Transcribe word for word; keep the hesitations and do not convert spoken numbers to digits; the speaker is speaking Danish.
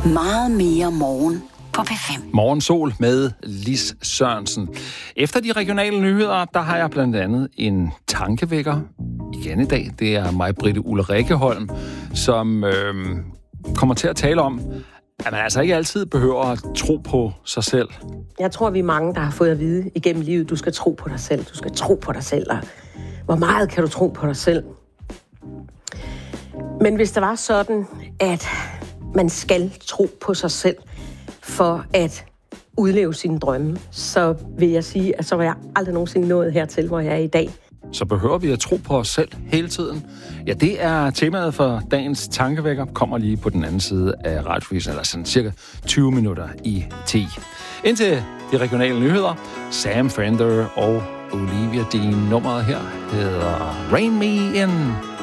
Meget mere morgen på P fem. Morgensol med Lis Sørensen. Efter de regionale nyheder, der har jeg blandt andet en tankevækker igen i dag. Det er mig, Britte Ulrikkeholm, som øh, kommer til at tale om, at man altså ikke altid behøver at tro på sig selv. Jeg tror, vi er mange, der har fået at vide igennem livet, du skal tro på dig selv, du skal tro på dig selv, og hvor meget kan du tro på dig selv? Men hvis det var sådan, at man skal tro på sig selv for at udleve sine drømme, så vil jeg sige, at så var jeg aldrig nogensinde nået hertil, hvor jeg er i dag. Så behøver vi at tro på os selv hele tiden? Ja, det er temaet for dagens tankevækker. Kommer lige på den anden side af radiovisen, eller sådan cirka tyve minutter i ti. Indtil de regionale nyheder, Sam Fender og Olivia Dean. Nummeret her hedder Rain Me In.